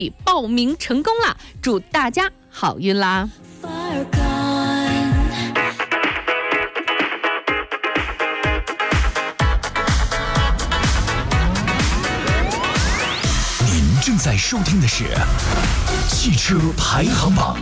报名成功了，祝大家好运啦！ 您正在收听的是汽车排行榜。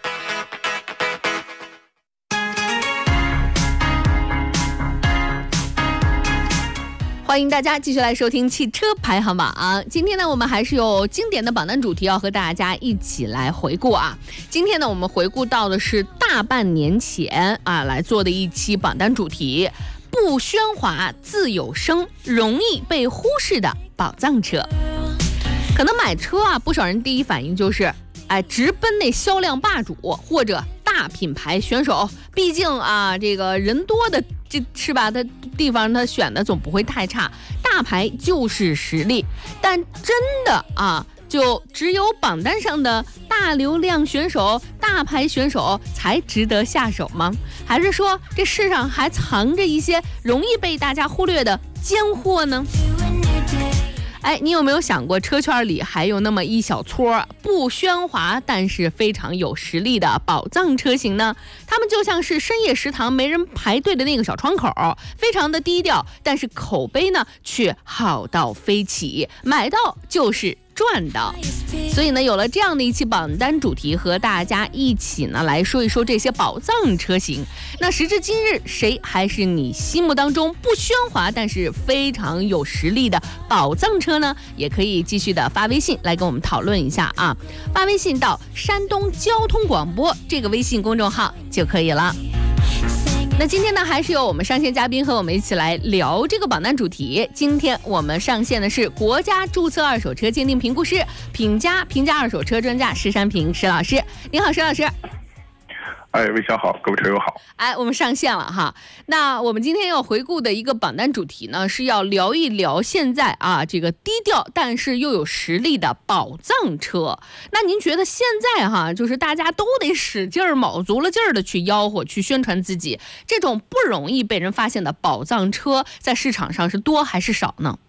欢迎大家继续来收听汽车排行榜。今天呢，我们还是有经典的榜单主题要和大家一起来回顾啊。今天呢，我们回顾到的是大半年前来做的一期榜单主题，不喧哗自有声，容易被忽视的宝藏车。可能买车不少人第一反应就是直奔那销量霸主或者大品牌选手，毕竟这个人多的这是吧？他地方他选的总不会太差，大牌就是实力。但真的就只有榜单上的大流量选手、大牌选手才值得下手吗？还是说这世上还藏着一些容易被大家忽略的尖货呢？你有没有想过，车圈里还有那么一小撮不喧哗但是非常有实力的宝藏车型呢？他们就像是深夜食堂没人排队的那个小窗口，非常的低调，但是口碑呢却好到飞起，买到就是赚到。所以呢，有了这样的一期榜单主题，和大家一起呢来说一说这些宝藏车型。那时至今日，谁还是你心目当中不喧哗但是非常有实力的宝藏车呢？也可以继续的发微信来跟我们讨论一下啊，发微信到山东交通广播这个微信公众号就可以了。那今天呢，还是由我们上线嘉宾和我们一起来聊这个榜单主题。今天我们上线的是国家注册二手车鉴定评估师、评价二手车专家石山平石老师。您好，石老师。 魏小好，各位车友好。 我们上线了哈。那我们今天要回顾的一个榜单主题呢，是要聊一聊现在这个低调但是又有实力的宝藏车。那您觉得现在就是大家都得使劲儿、卯足了劲儿的去吆喝、去宣传自己，这种不容易被人发现的宝藏车，在市场上是多还是少呢？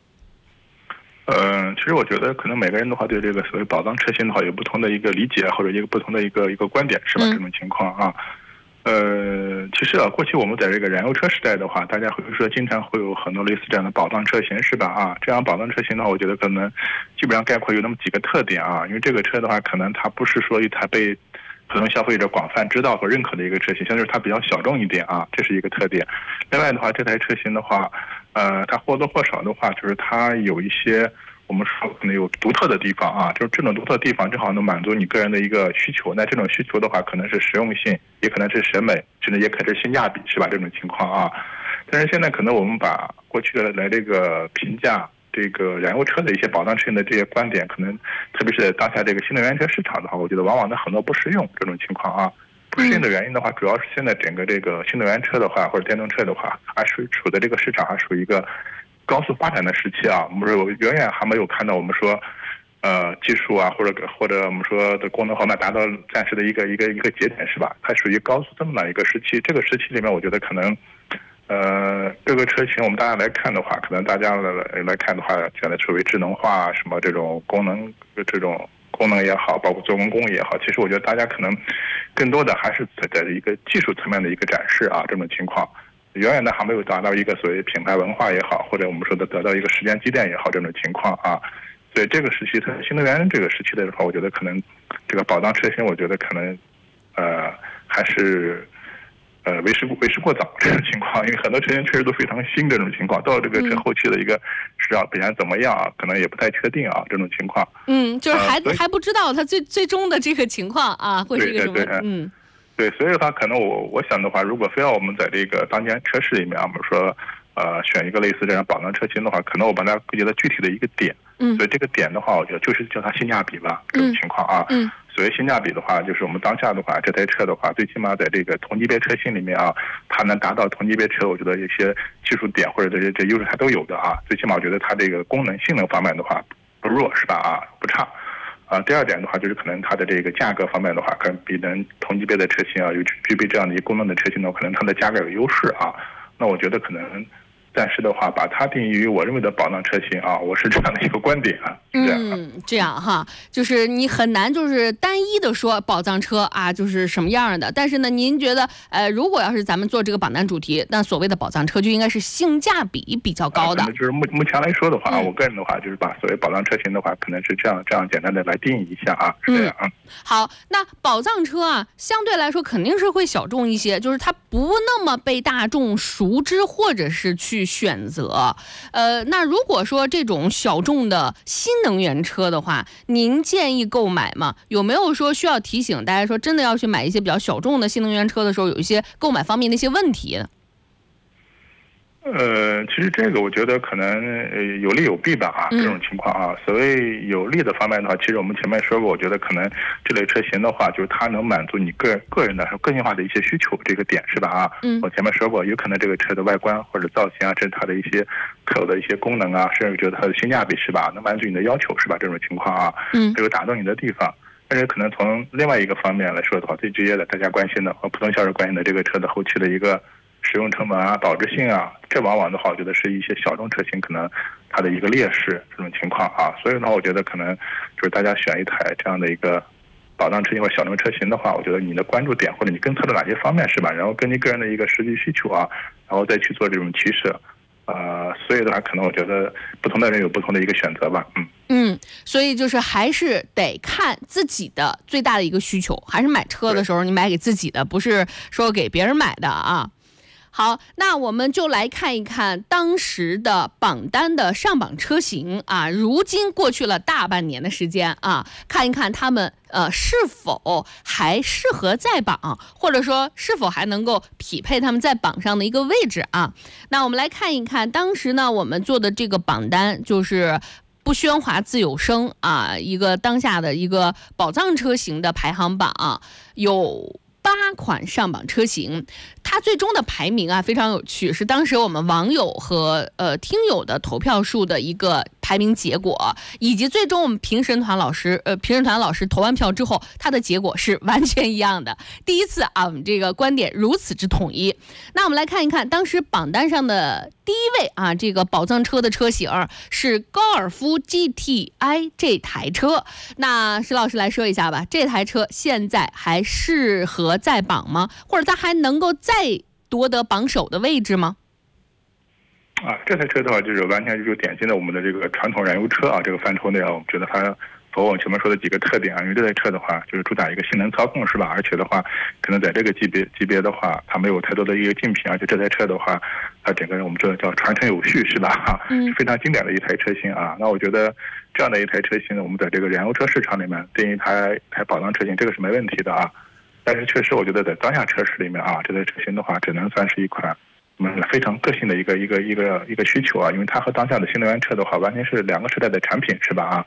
其实我觉得可能每个人的话对这个所谓宝藏车型的话有不同的一个理解，或者一个不同的一个观点，是吧？这种情况其实过去我们在这个燃油车时代的话，大家会说经常会有很多类似这样的宝藏车型，是吧？这样宝藏车型的话，我觉得可能基本上概括有那么几个特点因为这个车的话，可能它不是说一台被普通消费者广泛知道和认可的一个车型，相对它比较小众一点这是一个特点。另外的话，这台车型的话，它或多或少的话，就是它有一些我们说可能有独特的地方就是这种独特的地方正好能满足你个人的一个需求。那这种需求的话，可能是实用性，也可能是审美，甚至也可能是性价比，是吧？这种情况但是现在可能我们把过去的来这个评价这个燃油车的一些宝藏车型的这些观点，可能特别是在当下这个新能源车市场的话，我觉得往往的很多不实用。这种情况不适应的原因的话，主要是现在整个这个新能源车的话，或者电动车的话，还处在这个市场还属于一个高速发展的时期我们说远远还没有看到我们说技术或者我们说的功能方面达到暂时的一个节点，是吧？它属于高速增长一个时期。这个时期里面，我觉得可能各个车型我们大家来看的话，可能大家来看的话，讲的所谓智能化什么这种功能也好，包括做工也好，其实我觉得大家可能更多的还是在一个技术层面的一个展示这种情况，远远的还没有达到一个所谓品牌文化也好，或者我们说的得到一个时间积淀也好，这种情况所以这个时期，新能源这个时期的话，我觉得可能这个宝藏车型，我觉得可能还是为时过早这种情况，因为很多车型确实都非常新，这种情况到这个车后期的一个市场表现怎么样可能也不太确定这种情况。 就是还不知道它最终的这个情况会是一个什么。 对，所以的话，可能我想的话，如果非要我们在这个当前车市里面我们说选一个类似这样宝藏车型的话，可能我把它归结到具体的一个点。所以这个点的话，我觉得就是叫它性价比吧，这种情况所谓性价比的话，就是我们当下的话，这台车的话，最起码在这个同级别车型里面它能达到同级别车，我觉得一些技术点或者这优势它都有的最起码我觉得它这个功能性能方面的话不弱，是吧不差。第二点的话，就是可能它的这个价格方面的话，可能比同级别的车型有具备这样的一个功能的车型呢，可能它的价格有优势那我觉得可能暂时的话把它定义于我认为的保障车型啊，我是这样的一个观点啊。 这样哈，就是你很难就是单一的说保障车啊就是什么样的，但是呢，您觉得如果要是咱们做这个榜单主题，那所谓的保障车就应该是性价比比较高的。 就是目前来说的话，我个人的话就是把所谓保障车型的话，可能是这样简单的来定义一下啊，是这样啊。 好，那保障车啊，相对来说肯定是会小众一些，就是它不那么被大众熟知或者是去选择。那如果说这种小众的新能源车的话，您建议购买吗？有没有说需要提醒大家说，真的要去买一些比较小众的新能源车的时候，有一些购买方面的一些问题呢？ 其实这个我觉得可能有利有弊吧啊，这种情况啊。所谓有利的方面的话，其实我们前面说过，我觉得可能这类车型的话，就是它能满足你个人的个性化的一些需求，这个点是吧啊？我前面说过，有可能这个车的外观或者造型啊，这是它的一些特有的一些功能啊，甚至觉得它的性价比是吧，能满足你的要求是吧？这种情况啊，这个打动你的地方。但是可能从另外一个方面来说的话，最直接的大家关心的和普通消费者关心的这个车的后期的一个使用成本啊、保值性啊，这往往的话，我觉得是一些小众车型可能它的一个劣势这种情况啊。所以呢，我觉得可能就是大家选一台这样的一个保障车型或小众车型的话，我觉得你的关注点或者你跟测的哪些方面是吧？然后根据个人的一个实际需求啊，然后再去做这种取舍。所以的话，可能我觉得不同的人有不同的一个选择吧。 所以就是还是得看自己的最大的一个需求，还是买车的时候你买给自己的，不是说给别人买的啊。好，那我们就来看一看当时的榜单的上榜车型啊，如今过去了大半年的时间啊，看一看他们是否还适合在榜，或者说是否还能够匹配他们在榜上的一个位置啊。那我们来看一看当时呢我们做的这个榜单，就是不喧哗自有声啊，一个当下的一个保障车型的排行榜啊，有8款上榜车型，它最终的排名啊非常有趣，是当时我们网友和听友的投票数的一个排名结果，以及最终我们评审团老师投完票之后，它的结果是完全一样的。第一次啊，我们这个观点如此之统一。那我们来看一看当时榜单上的第一位啊，这个保障车的车型是高尔夫 GTI 这台车。那石老师来说一下吧，这台车现在还适合在榜吗？或者它还能够再夺得榜首的位置吗？ 这台车的话，就是完全就是典型的我们的这个传统燃油车啊，这个范畴内啊，我们觉得它符合我们前面说的几个特点啊。因为这台车的话，就是主打一个性能操控是吧？而且的话，可能在这个级别的话，它没有太多的一个竞品，而且这台车的话，它整个人我们说叫传承有序是吧？是非常经典的一台车型啊。那我觉得这样的一台车型呢，我们在这个燃油车市场里面定义它一台保障车型，这个是没问题的啊。但是确实，我觉得在当下车市里面啊，这台车型的话，只能算是一款非常个性的一个需求啊，因为它和当下的新能源车的话，完全是2个时代的产品，是吧？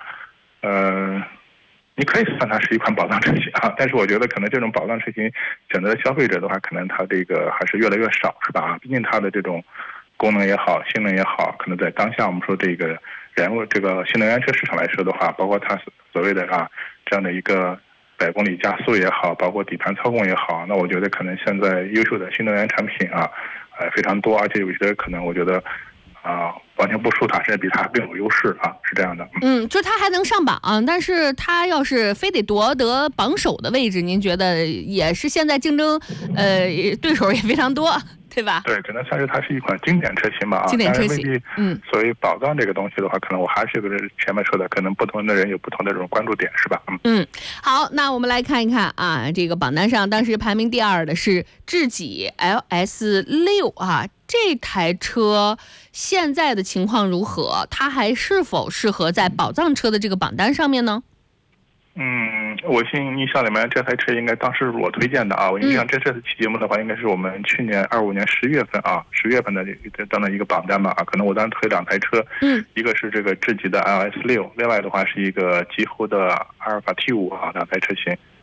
你可以算它是一款保障车型啊，但是我觉得可能这种保障车型选择的消费者的话，可能它这个还是越来越少，是吧？毕竟它的这种功能也好，性能也好，可能在当下我们说这个这个新能源车市场来说的话，包括它所谓的这样的一个100公里加速也好，包括底盘操控也好，那我觉得可能现在优秀的新能源产品非常多，而且有些可能我觉得完全不输它，甚至比它更有优势啊，是这样的。 就它还能上榜，但是它要是非得夺得榜首的位置，您觉得也是现在竞争对手也非常多，对吧？ 对，只能算是它是一款经典车型吧。 经典车型。 所谓保障这个东西的话，可能我还是前面说的，可能不同的人有不同的这种关注点，是吧？ 好，那我们来看一看啊，这个榜单上当时排名第2的是智己 LS6啊，这台车现在的情况如何？它还是否适合在保障车的这个榜单上面呢？ 我印象里面这台车应该当时是我推荐的啊。我印象这次期节目的话，应该是我们去年25年10月份10月份的当的一个榜单嘛可能我当时推2台车，一个是这个智己的 LS6，另外的话是一个极狐的阿尔法 T5 2台车型。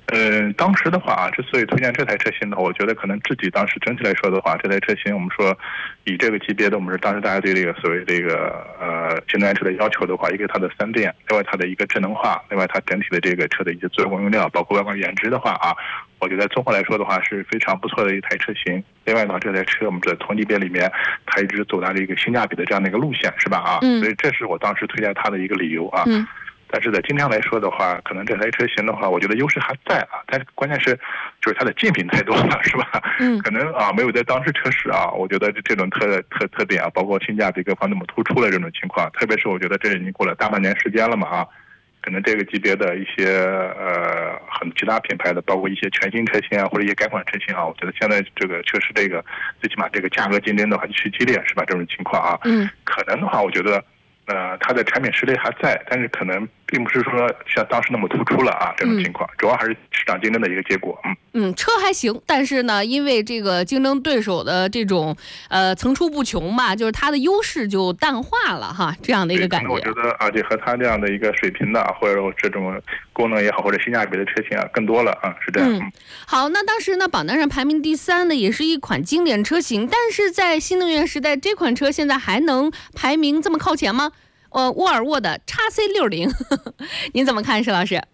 当时的话啊，之所以推荐这台车型呢，我觉得可能自己当时整体来说的话，这台车型我们说以这个级别的，我们是当时大家对这个所谓这个新能源车的要求的话，一个它的3电，另外它的一个智能化，另外它整体的这个车的一些作业功用料，包括外观颜值的话啊，我觉得综合来说的话是非常不错的一台车型。另外呢，这台车我们在同级别里面，它一直走它的一个性价比的这样的一个路线，是吧啊？所以这是我当时推荐它的一个理由啊。但是在今天来说的话，可能这台车型的话，我觉得优势还在啊，但是关键是就是它的竞品太多了，是吧？可能啊没有在当时车市啊，我觉得这种特点啊，包括性价比各方那么突出的这种情况，特别是我觉得这已经过了大半年时间了嘛啊，可能这个级别的一些很其他品牌的，包括一些全新车型啊，或者一些改款车型啊，我觉得现在这个确实这个最起码这个价格竞争的话趋激烈，是吧？这种情况啊，可能的话，我觉得。它的产品实力还在，但是可能并不是说像当时那么突出了啊，这种情况，主要还是市场竞争的一个结果。 车还行，但是呢，因为这个竞争对手的这种层出不穷嘛，就是它的优势就淡化了哈，这样的一个感觉。 我觉得啊，这和它这样的一个水平的，或者这种功能也好，或者性价比的车型啊，更多了啊，是这样。 好，那当时呢，榜单上排名第3的也是一款经典车型，但是在新能源时代，这款车现在还能排名这么靠前吗？沃尔沃的 XC60， 您怎么看，石老师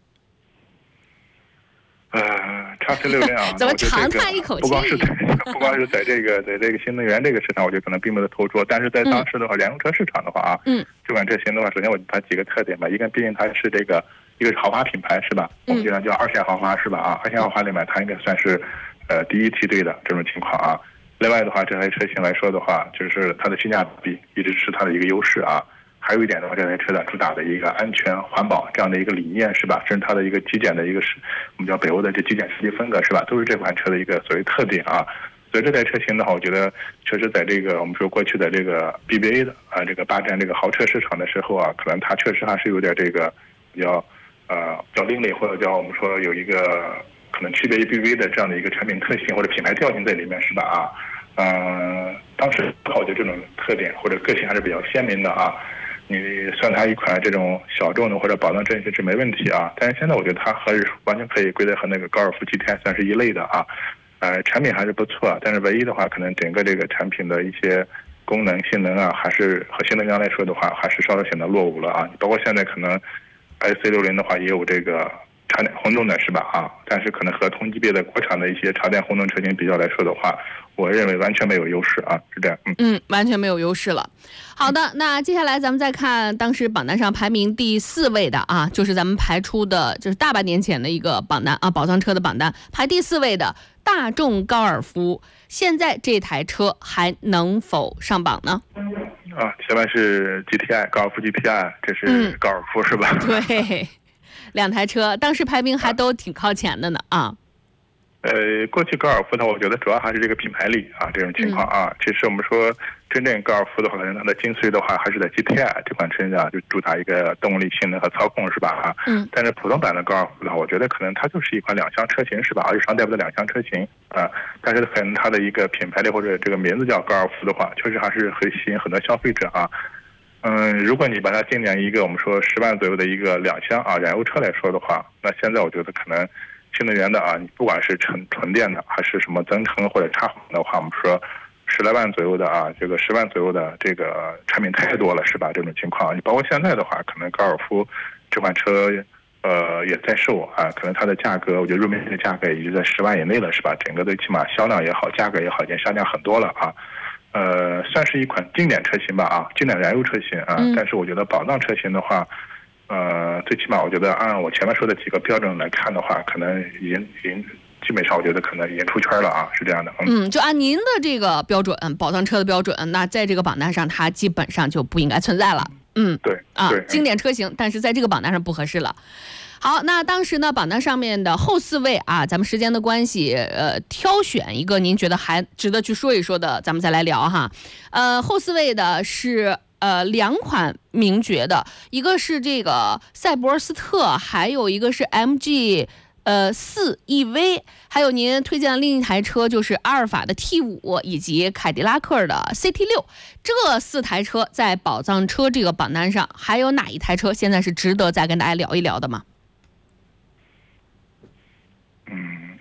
？XC60啊， 怎么长叹一口气？ 不光是在这个新能源这个市场，我觉得可能并没有突出，但是在当时的话，燃油车市场的话啊，这款车型的话，首先我觉得它几个特点吧，一个毕竟它是一个是豪华品牌是吧？我们经常叫2线豪华是吧？啊，2线豪华里面它应该算是第一梯队的这种情况啊。另外的话，这台车型来说的话，就是它的性价比一直是它的一个优势啊。还有一点的话，这台车的主打的一个安全环保这样的一个理念是吧？甚至它的一个极简的一个我们叫北欧的这极简设计风格是吧？都是这款车的一个所谓特点啊。所以这台车型的话，我觉得确实在这个我们说过去的这个 BBA 的这个霸占这个豪车市场的时候啊，可能它确实还是有点这个比较另类，或者叫我们说有一个可能区别于 BBA 的这样的一个产品特性或者品牌调性在里面是吧？啊，当时我觉得这种特点或者个性还是比较鲜明的啊。你算它一款这种小众的或者保障阵型是没问题啊，但是现在我觉得它还是完全可以归在和那个高尔夫 GTI 算是一类的啊，产品还是不错，但是唯一的话，可能整个这个产品的一些功能性能啊，还是和新能源来说的话，还是稍微显得落伍了啊。包括现在可能 XC60的话也有这个插电混动的是吧啊，但是可能和同级别的国产的一些插电混动车型比较来说的话，我认为完全没有优势啊，是这样。 完全没有优势了。好的，那接下来咱们再看当时榜单上排名第4位的啊，就是咱们排出的，就是大半年前的一个榜单啊，宝藏车的榜单排第4位的大众高尔夫，现在这台车还能否上榜呢？ 前面是 GTI 高尔夫 GTI， 这是高尔夫是吧？ 对，2台车当时排名还都挺靠前的呢啊。 过去高尔夫呢，我觉得主要还是这个品牌力啊，这种情况啊。其实我们说真正高尔夫的话，可能它的精髓的话还是在 GTI 这款车上，就主打一个动力、性能和操控是吧？啊，但是普通版的高尔夫呢，我觉得可能它就是一款2厢车型是吧？日常代步的2厢车型啊。但是可能它的一个品牌力或者这个名字叫高尔夫的话，确实还是会吸引很多消费者啊。如果你把它定点一个我们说10万左右的一个2厢燃油车来说的话，那现在我觉得可能新能源的你不管是纯电的还是什么增程或者插混的话，我们说10来万左右的这个10万左右的这个产品太多了是吧？这种情况，你包括现在的话，可能高尔夫这款车也在售可能它的价格，我觉得入门的价格也就在10万以内了是吧？整个的起码销量也好，价格也好，已经下降很多了啊。算是一款经典车型吧经典燃油车型但是我觉得保障车型的话。最起码我觉得按我前面说的几个标准来看的话，可能已经基本上我觉得可能已经出圈了是这样的。 就按您的这个标准，保障车的标准，那在这个榜单上它基本上就不应该存在了。 对经典车型，但是在这个榜单上不合适了。好，那当时呢，榜单上面的后4位咱们时间的关系，挑选一个您觉得还值得去说一说的，咱们再来聊哈。后4位的是2款名爵的，一个是这个赛博斯特，还有一个是 MG 4 EV， 还有您推荐的另一台车就是阿尔法的 T5 以及凯迪拉克的 CT6， 这4台车在宝藏车这个榜单上，还有哪一台车现在是值得再跟大家聊一聊的吗？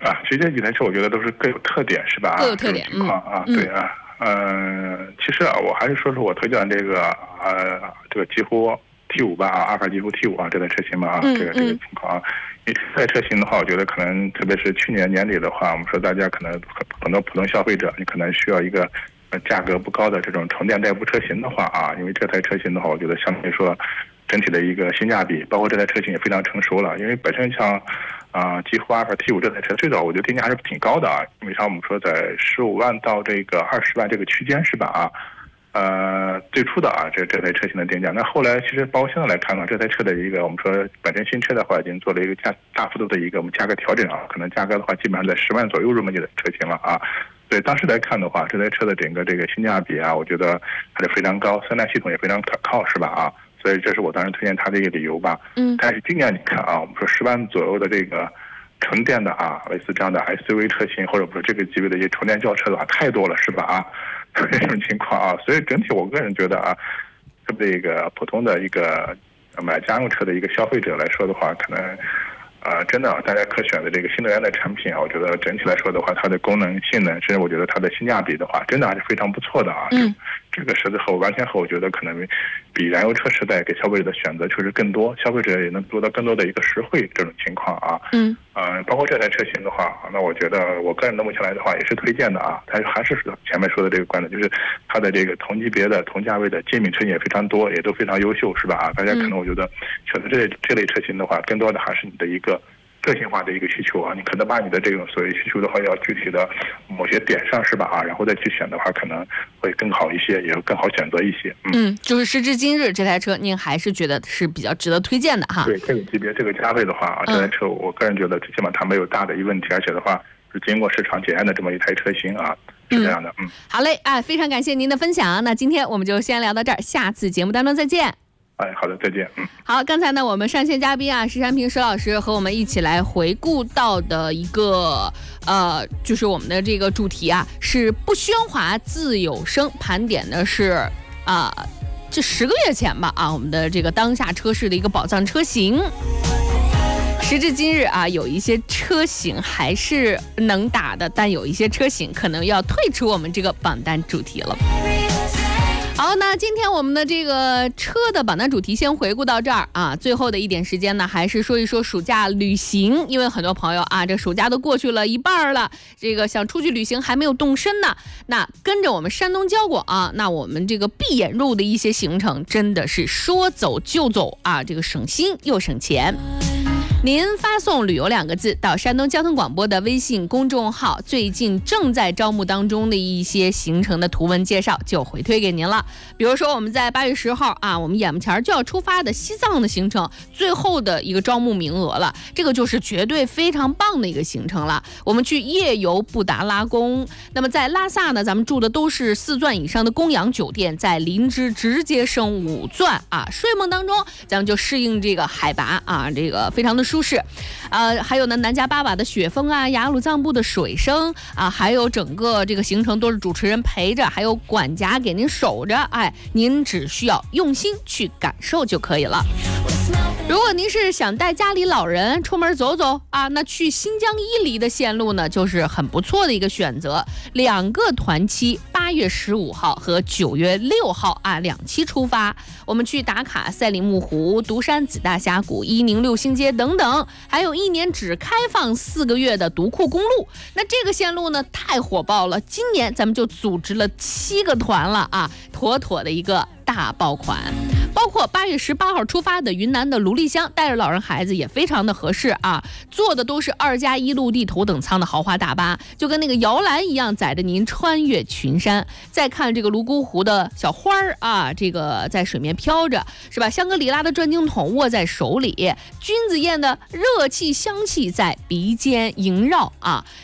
其实这几台车我觉得都是各有特点，是吧？ 各有特点， 情况啊，对啊，其实我还是说我推荐这个极狐 T5 吧，阿尔法极狐 T5 这台车型吧，这个情况啊。因为这台车型的话，我觉得可能特别是去年年底的话，我们说大家可能很多普通消费者，你可能需要一个价格不高的这种纯电代步车型的话啊，因为这台车型的话，我觉得相对来说整体的一个性价比，包括这台车型也非常成熟了。因为本身像极狐阿尔法 T5 这台车，最早我觉得定价还是挺高的啊，因为像我们说在15万到这个20万这个区间是吧啊？最初的这台车型的定价，那后来其实包括现在来看呢，这台车的一个我们说本身新车的话，已经做了一个大幅度的一个我们价格调整啊，可能价格的话基本上在10万左右入门级的车型了啊。对，当时来看的话，这台车的整个这个性价比啊，我觉得还是非常高，三代系统也非常可靠，是吧啊？所以这是我当时推荐它的一个理由吧。但是今年你看啊，我们说10万左右的这个纯电的类似这样的 SUV 车型，或者说这个级别的一些纯电轿车的话，太多了，是吧啊？这种情况啊，所以整体我个人觉得啊，这个普通的一个买家用车的一个消费者来说的话，可能真的大家可选的这个新能源的产品啊，我觉得整体来说的话，它的功能性能，甚至我觉得它的性价比的话，真的还是非常不错的啊。这个完全和我觉得可能比燃油车时代给消费者的选择确实更多，消费者也能做到更多的一个实惠这种情况啊。包括这台车型的话，那我觉得我个人的目前来的话也是推荐的啊。它还是前面说的这个观点，就是它的这个同级别的同价位的精品车型也非常多，也都非常优秀，是吧啊？大家可能我觉得选择这类车型的话，更多的还是你的一个个性化的一个需求啊，你可能把你的这种所谓需求的话，要具体的某些点上是吧啊，然后再去选的话，可能会更好一些，也更好选择一些。 就是时至今日，这台车您还是觉得是比较值得推荐的哈。 对，这个级别这个价位的话啊，这台车我个人觉得最起码它没有大的一问题，而且的话是经过市场检验的这么一台车型啊，是这样的。 好嘞，非常感谢您的分享。那今天我们就先聊到这儿，下次节目当中再见。 好的，再见。 好，刚才呢，我们上线嘉宾石山平石老师和我们一起来回顾到的一个就是我们的这个主题是不喧哗自有声，盘点的是这10个月前吧我们的这个当下车市的一个宝藏车型。时至今日有一些车型还是能打的，但有一些车型可能要退出我们这个榜单主题了。好，那今天我们的这个车的榜单主题先回顾到这儿最后的一点时间呢，还是说一说暑假旅行，因为很多朋友这暑假都过去了一半了，这个想出去旅行还没有动身呢。那跟着我们山东交广那我们这个闭眼入的一些行程真的是说走就走这个省心又省钱。您发送旅游2个字到山东交通广播的微信公众号，最近正在招募当中的一些行程的图文介绍就回推给您了。比如说我们在8月10号我们眼前就要出发的西藏的行程，最后的一个招募名额了，这个就是绝对非常棒的一个行程了。我们去夜游布达拉宫，那么在拉萨呢，咱们住的都是4钻以上的供养酒店，在林芝直接升5钻睡梦当中咱们就适应这个海拔这个非常的舒适。还有呢，南迦巴瓦的雪峰雅鲁藏布的水声还有整个这个行程都是主持人陪着，还有管家给您守着，您只需要用心去感受就可以了。如果您是想带家里老人出门走走那去新疆伊犁的线路呢，就是很不错的一个选择。2个团期，8月15号和9月6号2期出发，我们去打卡赛里木湖、独山紫大峡谷、伊宁六星街等等，还有1年只开放4个月的独库公路。那这个线路呢太火爆了，今年咱们就组织了7个团了妥妥的一个大爆款。包括8月18号出发的云南的卢丽香，带着老人孩子也非常的合适坐的都是2+1陆地头等舱的豪华大巴，就跟那个摇篮一样载着您穿越群山。再看这个泸沽湖的小花这个在水面飘着，是吧？香格里拉的转经筒握在手里，君子宴的热气香气在鼻尖萦绕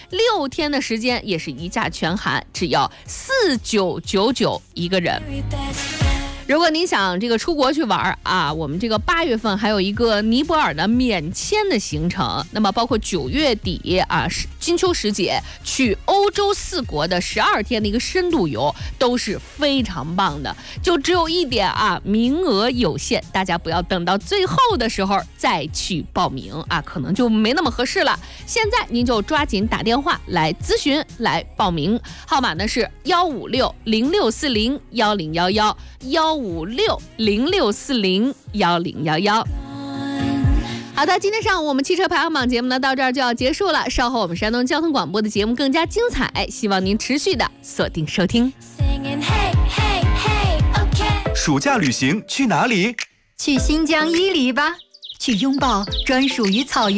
6天的时间也是一价全含，只要4999一个人。如果您想这个出国去玩我们这个8月份还有一个尼泊尔的免签的行程，那么包括9月底金秋时节去欧洲4国的12天的一个深度游都是非常棒的。就只有一点啊，名额有限，大家不要等到最后的时候再去报名啊，可能就没那么合适了。现在您就抓紧打电话来咨询来报名，号码呢是156-0640-1011，156-0640-1011。好的，今天上午我们汽车排行榜节目呢到这儿就要结束了，稍后我们山东交通广播的节目更加精彩，希望您持续的锁定收听。 暑假旅行去哪里？ 去新疆伊犁吧，去拥抱专属于草原